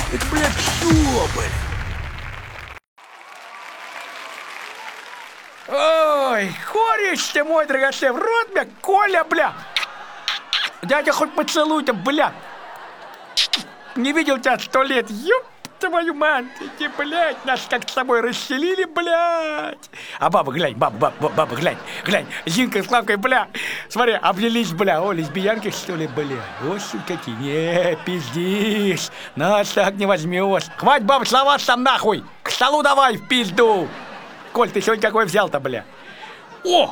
Это, блядь, что, блядь? Ой, кореш ты мой драгоценный, в рот, бля, Коля, бля. Дядя хоть поцелуй-то, бля. Не видел тебя 100 лет, ёп твою мать, эти, блядь, нас как с собой расселили, блядь. А баба, глянь, баба, глянь, Зинка с Славкой, бля, смотри, облились, бля, о, лесбиянки, что ли, бля, о, сука, какие, не, пиздишь, нас так не возьмешь. Хватит, баба, слова сам нахуй, к столу давай, в пизду. Коль, ты сегодня какой взял-то, бля? О!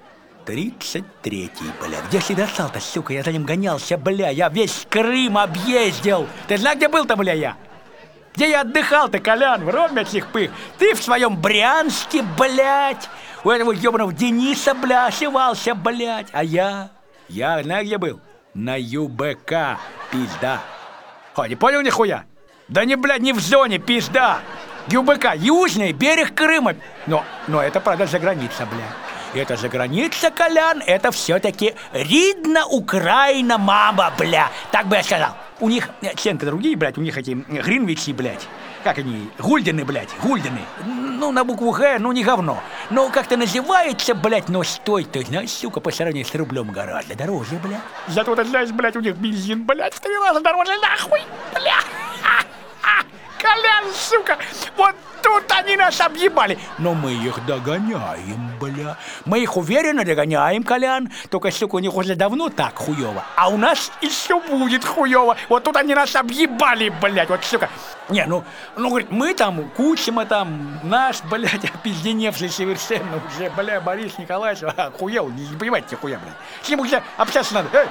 33-й, бля. Где ж ты достал-то, сука? Я за ним гонялся, бля. Я весь Крым объездил. Ты знаешь, где был-то, бля, я? Где я отдыхал-то, Колян? В ромятых пых. Ты в своем Брянске, блядь. У этого ёбаного Дениса, бля, ошивался, блядь. А я, знаешь, где был? На ЮБК, пизда. О, не понял нихуя? Да не, блядь, не в зоне, пизда. ЮБК, южный берег Крыма. Но это, правда, за граница, бля. Это за граница, Колян, это все-таки Ридна, Украина, мама, бля. Так бы я сказал. У них цены другие, блядь, у них эти Гринвичи, блядь. Как они? Гульдены, блядь, гульдены. Ну, на букву Г, ну, не говно. Но как-то называется, блядь, но стоит, ты знаешь, сука, по сравнению с рублем гораздо дороже, блядь. Зато, ты знаешь, блядь, у них бензин, блядь, в 3 раза дороже, нахуй, бля. Колян, сука, вот тут они нас объебали. Но мы их догоняем, бля. Мы их уверенно догоняем, Колян. Только, сука, у них уже давно так хуёво. А у нас еще будет хуёво. Вот тут они нас объебали, блядь, вот, сука. Не, ну, говорит, мы там, Кучма там, наш, блядь, опизденевший совершенно уже, бля, Борис Николаевич, хуел, не понимаете, хуя, блядь. С ним уже общаться надо.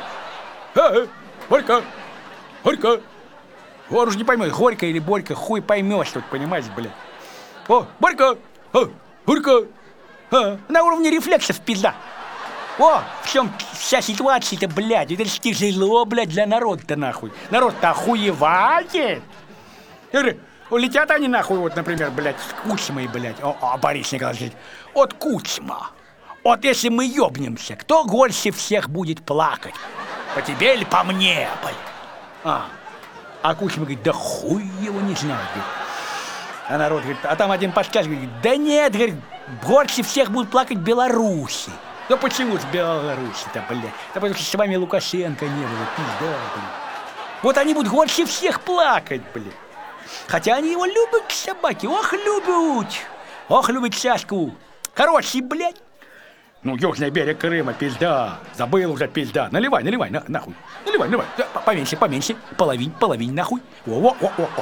Борька, Борька. Он уж не поймет, Горько или Борька, хуй поймешь тут, понимаешь, блядь. О, Борька! Борька! На уровне рефлексов, пизда. О, в чем вся ситуация-то, блядь. Это ж тяжело, блядь, для народа-то, нахуй. Народ-то охуевает. Я говорю, улетят они, нахуй, вот, например, блядь, с Кучмой, блядь. О, Борис Николаевич, от Кучма. Вот если мы ёбнемся, кто больше всех будет плакать? По тебе или по мне, блядь? А Кучма говорит, да хуй его не знаю, говорит. А народ говорит, а там один подскажет, говорит, да нет, говорит, больше всех будут плакать белорусы. Ну почему же белорусы-то, блядь? Да потому что с вами Лукашенко не было, пизда, блядь. Вот они будут больше всех плакать, блядь. Хотя они его любят, собаки, ох, любят Сашку. Хороший, блядь. Ну, южный берег Крыма, пизда. Забыл уже, пизда. Наливай, нахуй. Наливай. Поменьше. Половинь, нахуй. О.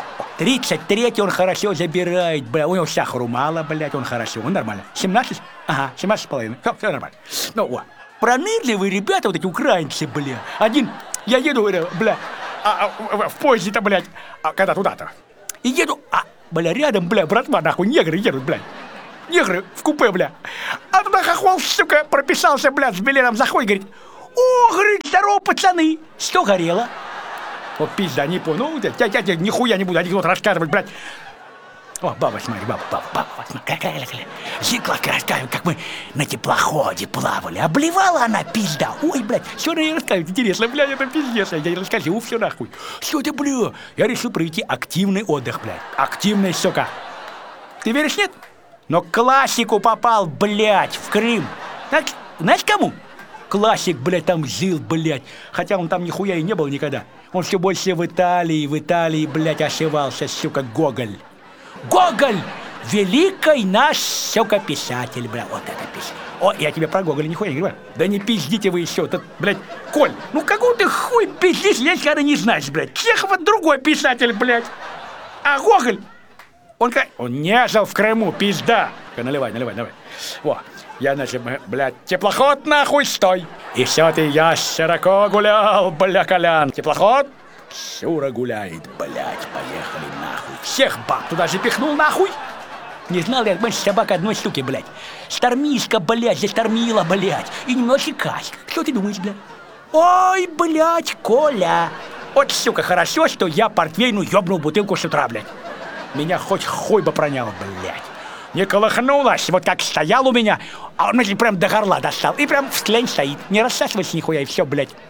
33-й он хорошо забирает, бля. У него сахару мало, блядь, он хорошо. Он нормально. 17? Ага, 17,5. Все нормально. Ну, вот. Пронырливые ребята, вот эти украинцы, бля. Один, я еду, бля, в поезде-то, блядь, когда туда-то. И еду, бля, рядом, бля, братва, нахуй, негры едут, блядь. Негры в купе, бля. А туда хохол, сука, прописался, бля, с билетом заходит, говорит, о, говорит, здорово, пацаны, что горело? Вот пизда, не понял, ну, я нихуя не буду анекдот рассказывать, блядь. О, баба, смотри, баба, смотри, Зикловка рассказывает, как мы на теплоходе плавали. Обливала она, пизда. Ой, блядь, что она ей рассказывает? Интересно, блядь, это пиздец. Я ей расскажу, все нахуй. Что ты, бля? Я решил провести активный отдых, блядь. Активный, сука. Ты веришь, нет? Но к классику попал, блядь, в Крым. Знаешь, кому? Классик, блядь, там жил, блядь. Хотя он там нихуя и не был никогда. Он все больше в Италии, блядь, ошивался, сука, Гоголь. Гоголь! Великий наш, сука, писатель, бля. Вот это писатель. О, я тебе про Гоголя нихуя не говорю. Да не пиздите вы еще. Тут, блядь, Коль, ну какой ты хуй пиздишь, если ты не знаешь, блядь. Чехов другой писатель, блядь. А Гоголь... Он не жил в Крыму, пизда. Наливай. Во, я, значит, блядь, теплоход нахуй стой. И все ты, я широко гулял, бля, Колян. Теплоход шура гуляет, блядь, поехали нахуй. Всех баб туда же пихнул нахуй. Не знал я, больше собака одной штуки, блядь. Штормишка, блядь, застормила, блядь. И немножечко каська. Что ты думаешь, блядь? Ой, блядь, Коля. Вот, сука, хорошо, что я портвейну ёбнул бутылку с утра, блядь. Меня хоть хуй бы пронял, блядь. Не колыхнулась, вот как стоял у меня, а он, значит, прям до горла достал. И прям в тлень стоит. Не рассасывайся нихуя, и все, блядь.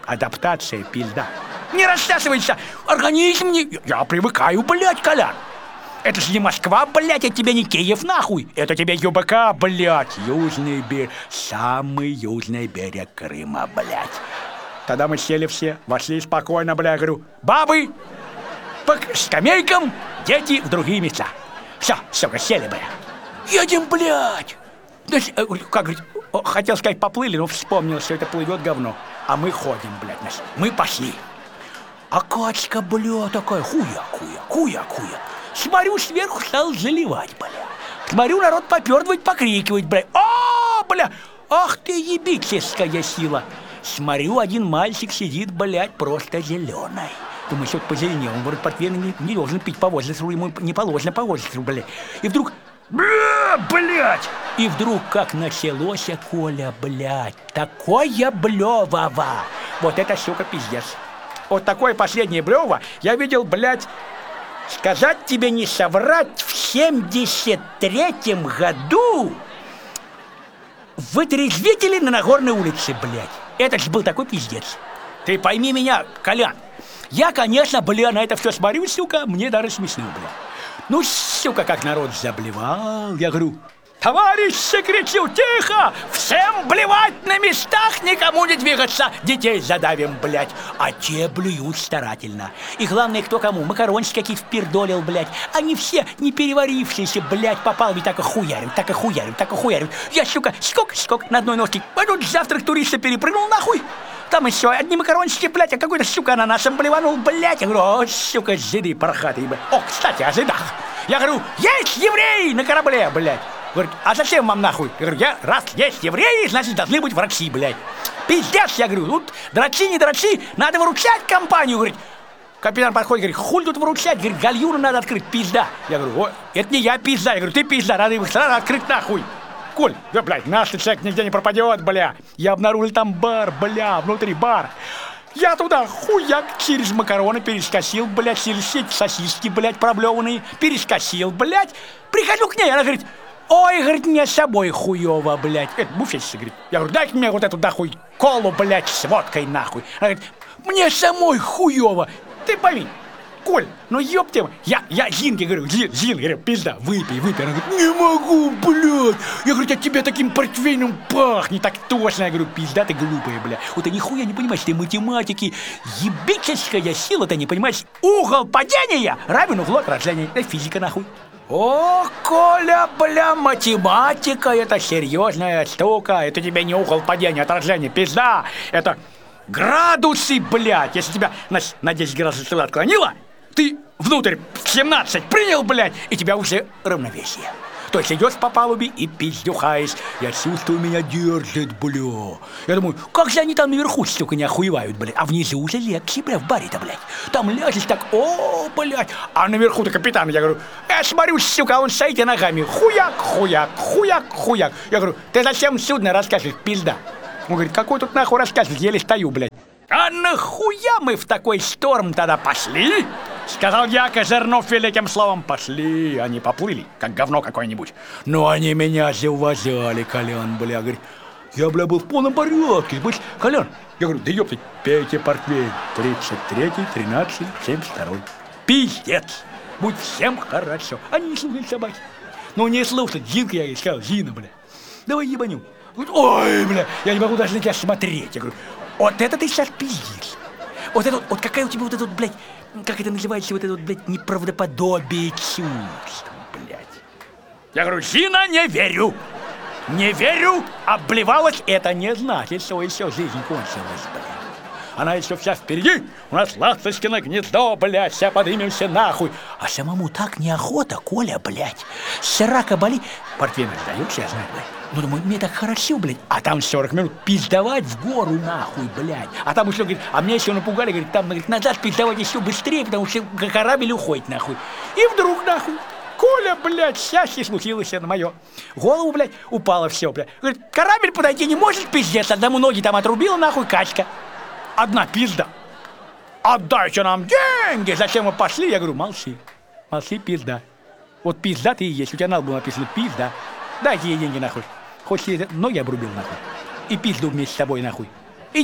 Адаптация, пизда. Не растягивайся, организм не... Я привыкаю, блядь, Колян. Это же не Москва, блядь, это тебе не Киев, нахуй. Это тебе ЮБК, блядь, Южный берег, самый южный берег Крыма, блядь. Тогда мы сели все, вошли спокойно, бля, говорю, бабы по скамейкам, дети в другие места. Все, сука, сели, бля. Едем, блядь. Как говорить, хотел сказать, поплыли, но вспомнил, что это плывет говно. А мы ходим, блядь, мы пошли. А качка, бля, такая, хуя. Смотрю, сверху стал заливать, бля. Смотрю, народ попердывать, покрикивать, бля. О, бля, ах ты ебическая сила. Смотрю, один мальчик сидит, блядь, просто зеленый. Думаю, что-то позеленел. Он, говорит, портвейн не должен пить по возрасту, ему не положено по возрасту, блядь. И вдруг, блядь! И вдруг, как началось, Коля, блядь, такое блёвово. Вот это, сука, пиздец. Вот такое последнее блёво я видел, блядь, сказать тебе не соврать, в 73-м году в Вытрезвителе на Нагорной улице, блядь. Это ж был такой пиздец. Ты пойми меня, Колян. Я, конечно, бля, на это все смотрю, сука, мне даже смешно, бля. Ну, сука, как народ заблевал. Я говорю, товарищи, кричу, тихо! Всем блевать на местах, никому не двигаться. Детей задавим, блядь. А те блюют старательно. И главное, кто кому. Макарончики какие впердолил, блядь. Они все не переварившиеся, блядь, попал. Ведь так и хуярим. Я, сука, скок на одной ножке. А тут завтрак туриста перепрыгнул, нахуй. Там еще одни макарончики, блядь, а какой-то, сука, ананасом блеванул, блядь. Я говорю, о, сука, жиды пархатые, блядь. О, кстати, о жидах. Я говорю, есть евреи на корабле, блядь. Говорит, а зачем вам нахуй? Я говорю, раз есть евреи, значит, должны быть врачи, блядь. Пиздец, я говорю, тут дрочи, не дрочи, надо выручать компанию, говорит. Капитан подходит, говорит, хуй тут выручать, говорит, гальюну надо открыть, пизда. Я говорю, о, это не я пизда, я говорю, ты пизда, надо их сразу открыть нахуй. Коль, да, блядь, наш человек нигде не пропадет, бля. Я обнаружил там бар, бля, внутри бар. Я туда хуяк через макароны перескосил, блядь, через эти сосиски, блядь, проблеванные, перескосил, блядь. Прихожу к ней, она говорит, ой, говорит, мне с собой хуёво, блядь. Это буфетчица, говорит. Я говорю, дайте мне вот эту, нахуй, колу, блядь, с водкой, нахуй. Она говорит, мне самой хуёво. Ты пойми, Коль, ну ёптем, я Зинке говорю, Зин, говорю, пизда, выпей. Она говорит, не могу, блядь. Я говорю, от тебя таким портвейном пахнет, так точно. Я говорю, пизда ты глупая, блядь. Вот ты нихуя не понимаешь, ты математики, ебическая сила, ты не понимаешь. Угол падения равен углу отражения. Это физика, нахуй. О, Коля, бля, математика, это серьезная штука. Это тебе не угол падения, отражения, пизда. Это градусы, блядь. Если тебя на 10 градусов отклонило, ты внутрь 17 принял, блядь, и тебя уже равновесие. То есть идешь по палубе и пиздюхаешь. Я чувствую, меня держит, бля. Я думаю, как же они там наверху столько не охуевают, блядь. А внизу уже легче, бля, в баре-то, блядь. Там ляжешь так, о, блядь. А наверху-то капитан, я говорю, я смотрю, сука, он стоит и ногами. Хуяк. Я говорю, ты зачем судно рассказываешь, пизда? Он говорит, какой тут нахуй рассказывать, еле стою, блядь. А нахуя мы в такой шторм тогда пошли? Сказал я, козырнув великим словом, пошли. Они поплыли, как говно какое-нибудь. Но они меня зауважали, Колян, бля. Говорит, я, бля, был в полном порядке. Колян, я говорю, да ёптать, пейте портвейн. 33-й, 13-й, 72-й. Пиздец. Будь всем хорошо. Они не слушают собаки. Ну не слушать, Зинка, я ей сказал, Зина, бля. Давай ебанем. Ой, бля, я не могу даже на тебя смотреть. Я говорю, вот это ты сейчас пиздишь. Вот это вот какая у тебя вот эта вот, блядь, как это называется, вот это вот, блядь, неправдоподобие чувств, блядь. Я говорю, Зина, не верю. Не верю, обливалась, это не значит, что еще жизнь кончилась, блядь. Она еще вся впереди, у нас ласточкино гнездо, блядь, вся подымемся нахуй. А самому так неохота, Коля, блядь. Срака боли. Портвейн раздаются, я знаю, блядь. Ну, думаю, мне так хорошо, блядь. А там 40 минут пиздовать в гору, нахуй, блядь. А там еще, говорит, а меня еще напугали, говорит, там, говорит, назад пиздовать еще быстрее, потому что корабль уходит, нахуй. И вдруг, нахуй, Коля, блядь, счастье случилось на мое. Голову, блядь, упало все, блядь. Говорит, корабль подойти не может, пиздец, одному ноги там отрубила, нахуй, качка. Одна пизда. Отдайте нам деньги. Зачем мы пошли? Я говорю, молчи. Молчи, пизда. Вот пизда ты и есть. У тебя на лбу написано пизда. Дайте ей деньги, нахуй. Хоть ей ноги обрубил, нахуй. И пизду вместе с собой, нахуй. Иди.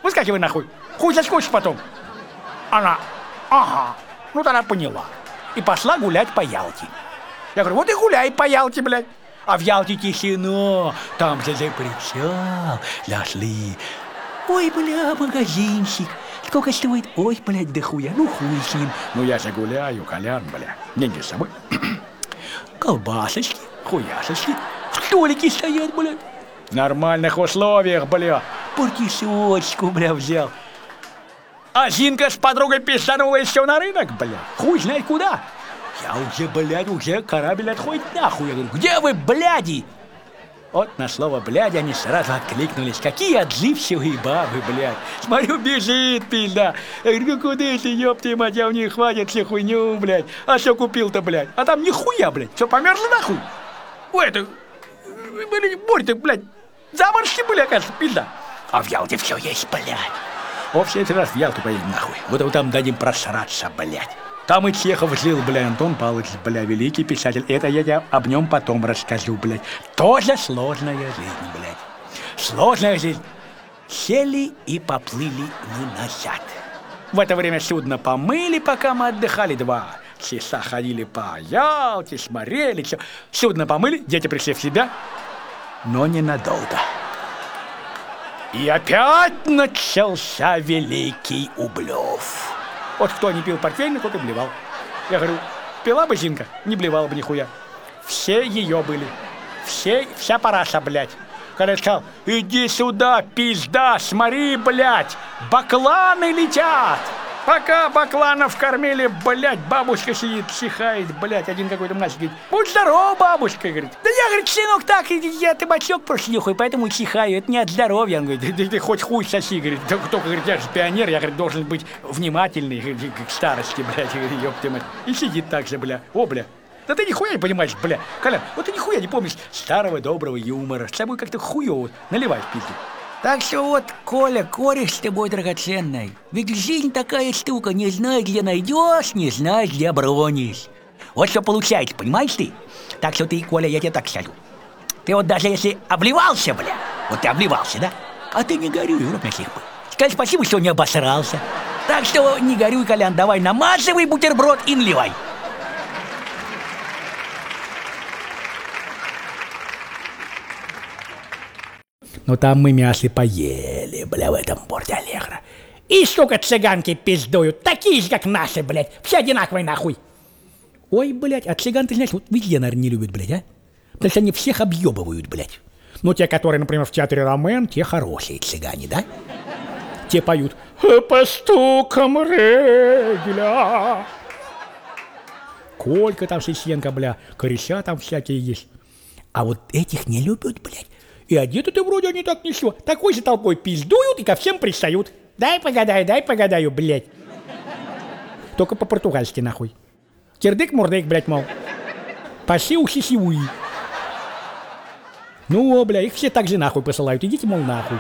Выскакивай нахуй. Хуй заскочишь потом. Она, ага, ну тогда поняла. И пошла гулять по Ялте. Я говорю, вот и гуляй по Ялте, блядь. А в Ялте тишина, там же за причал зашли. Ой, бля, магазинчик. Сколько стоит? Ой, блядь, да хуя, ну хуй с ним. Ну я же гуляю, Колян, бля. Деньги с собой. Колбасочки, хуясочки, столики стоят, бля. В нормальных условиях, бля. Партишочку, бля, взял. А Зинка с подругой пизданула еще на рынок, бля. Хуй знает куда. Я уже, блядь, уже корабль отходит нахуй. Я говорю, где вы, бляди? Вот на слово «бляди» они сразу откликнулись. Какие отзывчивые бабы, блядь. Смотрю, бежит пизда. Я говорю, ну куда ты, ёпты, мать, у них хватит всю хуйню, блядь. А что купил-то, блядь? А там нихуя, блядь. Все померзло нахуй. Ой, это, борь-то, блядь, заморозки были, оказывается, пизда. А в Ялте все есть, блядь. О, в следующий раз в Ялту поедем нахуй. Вот там дадим просраться, блядь. Там и Чехов жил, бля, Антон Павлович, бля, великий писатель. Это я тебе об нем потом расскажу, блядь. Тоже сложная жизнь, блядь. Сложная жизнь. Сели и поплыли мы назад. В это время судно помыли, пока мы отдыхали. 2 часа ходили по Ялте, смотрели, все. Судно помыли, дети пришли в себя, но ненадолго. И опять начался великий Ублев. Вот кто не пил портвейн, тот и блевал. Я говорю, пила бы Зинка, не блевала бы нихуя. Все ее были. Вся параша, блядь. Когда я сказал, иди сюда, пизда, смотри, блядь, бакланы летят. Пока бакланов кормили, блядь, бабушка сидит, чихает, блядь, один какой-то мальчик говорит, будь здорова, бабушка, говорит. Да я, говорит, сынок, так, я табачок просто нюхаю, поэтому чихаю, это не от здоровья. Он говорит, ты хоть хуй соси, говорит, только, говорит, я же пионер, я, говорит, должен быть внимательный к старости, блядь, ёпты мать. И сидит так же, бля, о, бля. Да ты нихуя не понимаешь, бля, Колян, вот ты нихуя не помнишь старого доброго юмора, с тобой как-то хуёво наливаешь пизду. Так что вот, Коля, кореш с тобой драгоценный. Ведь жизнь такая штука, не знаешь, где найдешь, не знаешь, где бронишь. Вот что получается, понимаешь ты? Так что ты, Коля, я тебе так скажу. Ты вот даже если обливался, бля, вот ты обливался, да? А ты не горюй, урод насих бы. Скажи спасибо, что не обосрался. Так что не горюй, Колян, давай намазывай бутерброд и наливай. Но там мы мясо поели, бля, в этом Порто-Алегро. И, сука, цыганки пиздуют, такие же, как наши, блядь, все одинаковые, нахуй. Ой, блядь, а цыган, ты знаешь, вот везде, наверное, не любят, блядь, а? Потому что они всех объебывают, блядь. Ну, те, которые, например, в театре Ромен, те хорошие цыгане, да? Те поют «По стукам регеля». Колька там, Сисенко, бля, кореша там всякие есть. А вот этих не любят, блядь. И одеты-то вроде они так ничего. Такой же толпой пиздуют и ко всем пристают. Дай погадаю, блядь. Только по-португальски, нахуй. Кирдык-мурдык, блядь, мол. Паси-ухи-сиуи. Ну, бля, их все так же нахуй посылают. Идите, мол, нахуй.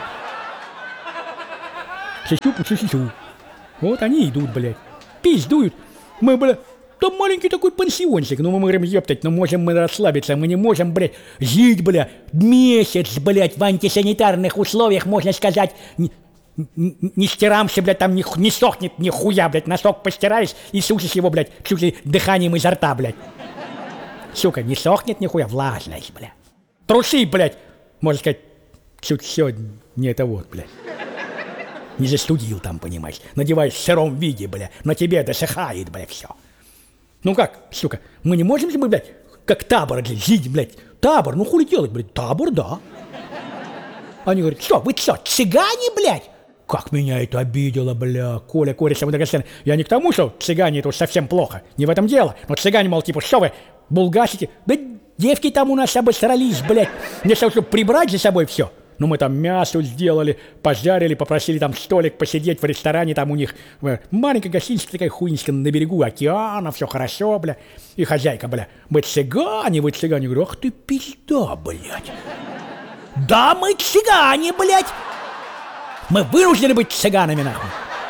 Сисю-пу-сисю. Вот они идут, блядь. Пиздуют. Мы, бля... Там маленький такой пансиончик, ну мы говорим, ептать, ну можем мы расслабиться, мы не можем, блядь, жить, бля, месяц, блядь, в антисанитарных условиях, можно сказать, не стираемся, блядь, там не сохнет нихуя, блядь, носок постираешь и сушишь его, блядь, чуть ли дыханием изо рта, блядь. Сука, не сохнет нихуя, влажность, блядь. Трусы, блядь, можно сказать, чуть все не это вот, блядь. Не застудил там, понимаешь, надеваешь в сыром виде, блядь, на тебе досыхает, блядь, все. Ну как, сука, мы не можем же мы, блядь, как табор, блядь, жить, блядь. Табор, ну хули делать, блядь, табор, да. Они говорят, что, вы что, цыгане, блядь? Как меня это обидело, бля, Коля, самый драгоценный. Я не к тому, что цыгане это уж совсем плохо, не в этом дело. Но цыгане, мол, типа, что вы, булгасите? Да девки там у нас обосрались, блядь. Мне чтобы прибрать за собой все. Ну, мы там мясо сделали, пожарили, попросили там столик посидеть в ресторане, там у них маленькая гостиница такая хуйничка на берегу океана, все хорошо, бля. И хозяйка, бля, вы цыгане. Я говорю, ах ты пизда, блядь. Да, мы цыгане, блядь. Мы вынуждены быть цыганами, нахуй.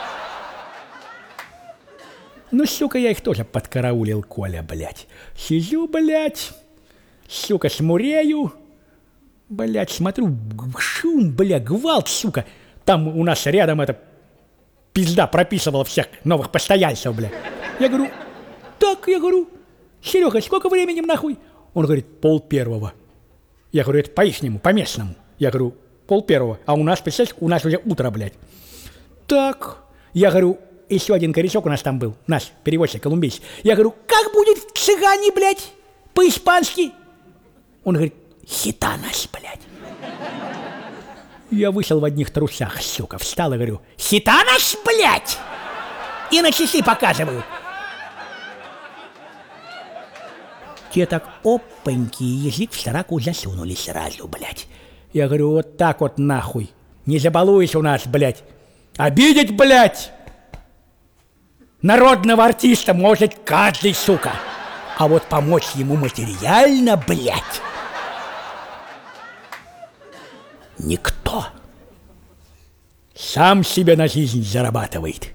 Ну, сука, я их тоже подкараулил, Коля, блядь. Сижу, блядь, сука, смурею. Блядь, смотрю, шум, бля, гвалт, сука. Там у нас рядом эта пизда прописывала всех новых постояльцев, бля. Я говорю, так, я говорю, Серега, сколько времени нахуй? Он говорит, 12:30. Я говорю, это по-ихнему, по-местному. Я говорю, 12:30. А у нас, представляешь, у нас уже утро, блядь. Так, я говорю, еще один корешок у нас там был, наш перевозчик колумбийский. Я говорю, как будет цыгане, блядь, по-испански? Он говорит, хитанас, блядь. Я вышел в одних трусах, сука, встал и говорю, хитанас, блядь! И на часы показывают. Те так опаньки, язык в сраку засунули сразу, блядь. Я говорю, вот так вот нахуй. Не забалуйся у нас, блядь. Обидеть, блядь, народного артиста может каждый, сука. А вот помочь ему материально, блядь, никто. Сам себе на жизнь зарабатывает.